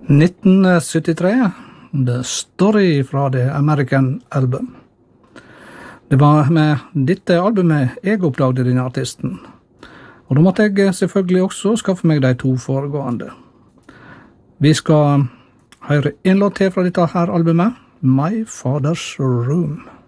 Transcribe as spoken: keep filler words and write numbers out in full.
nitten syttitre, The Story fra The American Album. Det var med dette albumet jeg oppdagde denne artisten. Og da måtte jeg selvfølgelig også skaffe meg de to foregående. Vi skal høre en låt til fra dette her albumet, My Father's Room.